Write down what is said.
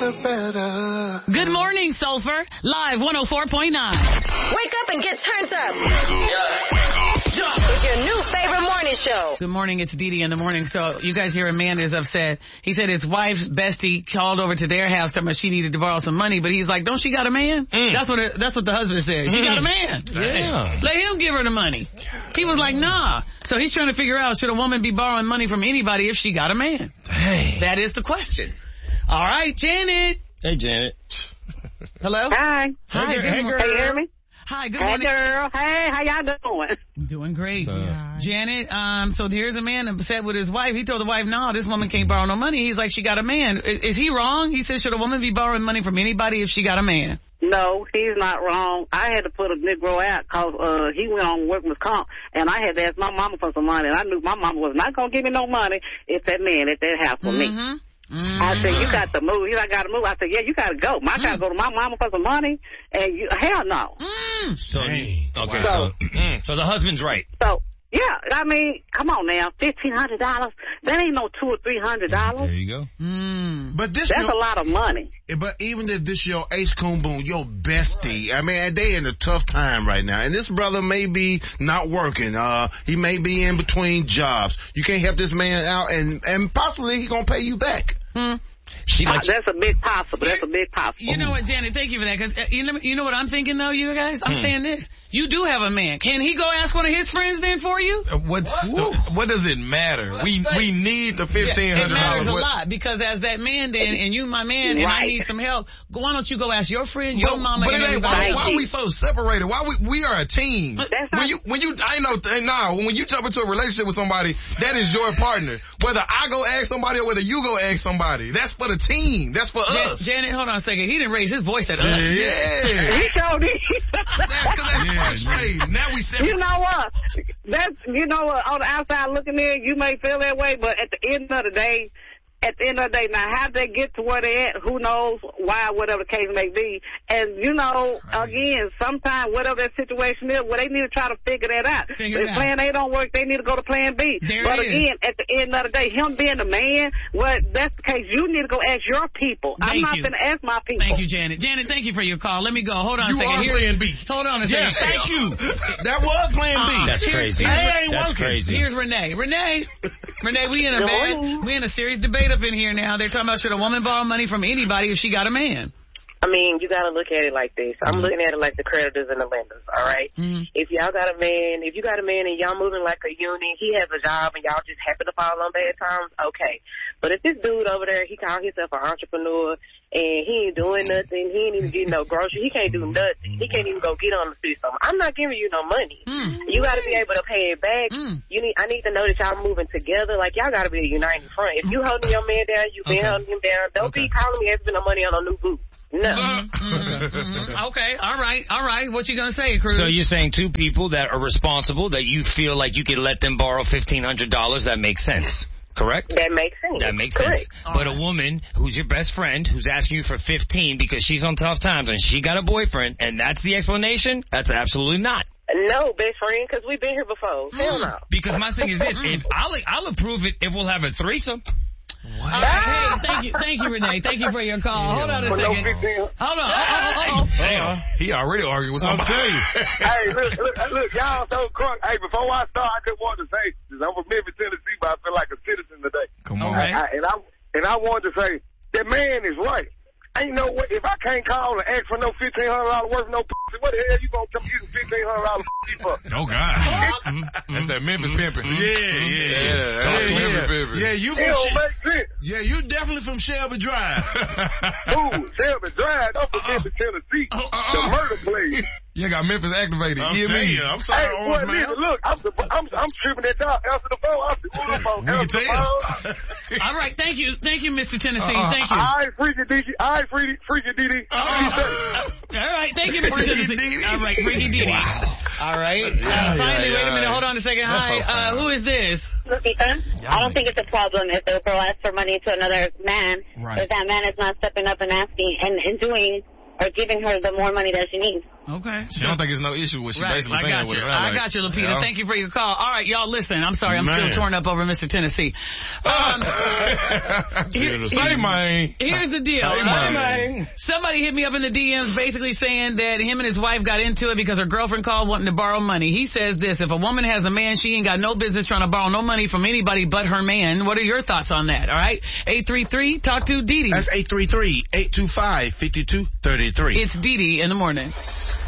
better. Good morning, Sulphur. Live 104.9. Wake up and get turned up. With your new favorite morning show. Good morning, it's Dee Dee in the morning. So you guys hear a man is upset. He said his wife's bestie called over to their house telling her she needed to borrow some money, but he's like, don't she got a man? That's what the husband said. She got a man. Yeah. Let him give her the money. He was like, nah. So he's trying to figure out, should a woman be borrowing money from anybody if she got a man? Hey. That is the question. All right, Janet. Hey, Janet. Hello? Hi. Hi, Hey, good girl. morning. Can you hear me? Hi, good Hey, morning. girl. Hey, how y'all doing? Doing great. So- Janet, so here's a man upset with his wife. He told the wife, no, this woman can't borrow no money. He's like, she got a man. Is he wrong? He said, should a woman be borrowing money from anybody if she got a man? No, he's not wrong. I had to put a Negro out because he went on workman's comp, and I had to ask my mama for some money, and I knew my mama was not going to give me no money if that man at that house for me. I said, you got to move. He's like, I got to move. I said, yeah, you got to go. I got to go to my mama for some money, and hell no. So, Dang. okay, Wow. so the husband's right. So, yeah, I mean, come on now, $1,500. That ain't no $200 or $300. There you go. But this That's a lot of money. But even if this your ace coon boom, your bestie, I mean, they in a tough time right now. And this brother may be not working. He may be in between jobs. You can't help this man out, and possibly he gonna pay you back. She likes That's a big possible. That's a big possible. You know what, Janet, thank you for that. Because you know what I'm thinking, though, you guys? I'm saying this. You do have a man. Can he go ask one of his friends then for you? What does it matter? We need the $1,500. It matters a lot because as that man then, and you my man, and I Right. need some help, why don't you go ask your friend, your mama, but and it ain't, everybody why else? are we so separated? Why we are a team? That's When not- you when you jump into a relationship with somebody, that is your partner. Whether I go ask somebody or whether you go ask somebody, that's for the team. That's for us. Janet, hold on a second. He didn't raise his voice at us. Yeah. He showed it. That's frustrating. Now we separate. You know what? On the outside looking in, you may feel that way, but at the end of the day, now how they get to where they at, who knows, why, whatever the case may be. And, again, sometimes whatever that situation is, they need to try to figure that out. If plan A don't work, they need to go to plan B. But again, at the end of the day, him being the man, that's the case. You need to go ask your people. I'm not going to ask my people. Thank you, Janet. Janet, thank you for your call. Let me go. Hold on a You second. are plan B. Hold on a second. Yeah, thank you. That was plan B. That's crazy. That's crazy. Here's Renee. Renee, we in a serious debate up in here now. They're talking about should a woman borrow money from anybody if she got a man? I mean, you got to look at it like this. I'm looking at it like the creditors and the lenders, all right? If you got a man and y'all moving like a unit, he has a job and y'all just happen to fall on bad times, okay. But if this dude over there, he called himself an entrepreneur and he ain't doing nothing, he ain't even getting no groceries, he can't do nothing, he can't even go get on the system, I'm not giving you no money. You got to be able to pay it back. I need to know that y'all moving together. Like, y'all got to be a united front. If you holding your man down, you been holding him down. Don't be calling me asking no money on a new boo. No. Okay, all right. What you gonna say, Cruz? So you're saying two people that are responsible, that you feel like you could let them borrow $1,500, that makes sense, correct? That makes sense. That makes Correct. sense. But a woman who's your best friend, who's asking you for 15 because she's on tough times and she got a boyfriend, and that's the explanation? That's absolutely not. No, best friend, because we've been here before. Hell no. Because my thing is this, if I'll approve it if we'll have a threesome. All right, hey, thank you, Renee. Thank you for your call. Hold on a second. Hold on. Damn, he already argued with somebody. Hey, look, y'all so crunk. Hey, before I start, I just wanted to say, I'm from Memphis, Tennessee, but I feel like a citizen today. Come on. Okay. I wanted to say, that man is right. Ain't no way, if I can't call and ask for no $1,500 worth of no pussy, what the hell you gonna come using $1,500 for? Oh, God. That's that Memphis pimping. Yeah. Memphis pimping. Yeah, you It from don't make sense. Yeah, you definitely from Shelby Drive. Ooh, Shelby Drive, don't forget the Tennessee, the murder place. You got Memphis activated. I'm Hear telling me? you, I'm sorry, Hey, Orange boy, man. listen, look, I'm tripping that dog. Answer the phone. I said, who the phone? We can Answer the tell. phone. All right, thank you, Mr. Tennessee. Thank you. I ain't freaking DD. I ain't freaking DD. All right, thank you, Mr. Tennessee. All right, Freaky Diddy. Wow. All right. Finally, wait a minute. Hold on a second. Hi, who is this? I don't think it's a problem if the girl asks for money to another man, Right. if that man is not stepping up and asking and doing or giving her the more money that she needs. Okay. She don't think it's no issue with she Right. basically saying what it sounds I like. got you, Lupita. Yeah. Thank you for your call. All right, y'all, listen. I'm sorry. I'm still Man. torn up over Mr. Tennessee. Say mine. Here's the deal. Somebody hit me up in the DMs basically saying that him and his wife got into it because her girlfriend called wanting to borrow money. He says this: if a woman has a man, she ain't got no business trying to borrow no money from anybody but her man. What are your thoughts on that? All right. 833, talk to Dee Dee. That's 833-825-5233. It's Dee Dee in the morning.